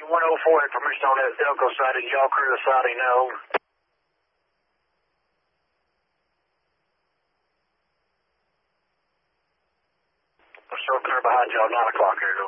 104, information on that Delco sighting. Y'all clear the sighting now. I'm still clear behind y'all, 9 o'clock here.